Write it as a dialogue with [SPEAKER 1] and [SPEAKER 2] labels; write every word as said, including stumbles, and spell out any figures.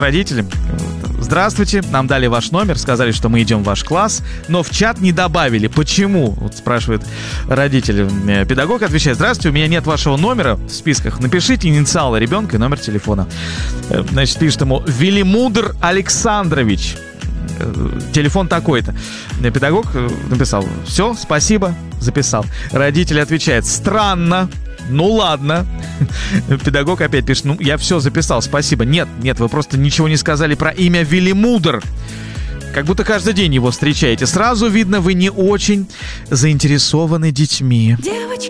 [SPEAKER 1] Родители, здравствуйте, нам дали ваш номер, сказали, что мы идем в ваш класс, но в чат не добавили. Почему? Вот спрашивает родитель. Педагог отвечает: здравствуйте, у меня нет вашего номера в списках. Напишите инициалы ребенка и номер телефона. Значит, пишет ему: Велимудр Александрович. Телефон такой-то. Педагог написал: все, спасибо, записал. Родитель отвечает: странно. Ну ладно. Педагог опять пишет: ну, я все записал, спасибо. Нет, нет, вы просто ничего не сказали про имя Велимудр. Как будто каждый день его встречаете. Сразу видно, вы не очень заинтересованы детьми. Девочки.